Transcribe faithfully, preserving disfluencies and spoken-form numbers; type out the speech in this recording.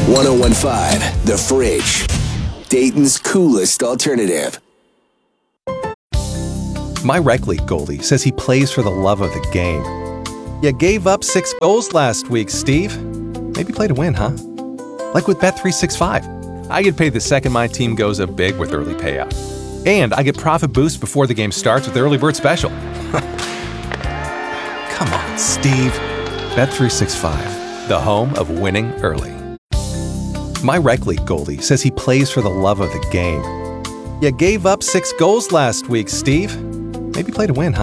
one oh one point five The Fridge, Dayton's coolest alternative. My rec league goalie says he plays for the love of the game. You gave up six goals last week, Steve. Maybe play to win, huh? Like with Bet three sixty-five. I get paid the second my team goes up big with early payout. And I get profit boost before the game starts with the early bird special. Come on, Steve. Bet three sixty-five, the home of winning early. My rec league goalie says he plays for the love of the game. You gave up six goals last week, Steve. Maybe play to win, huh?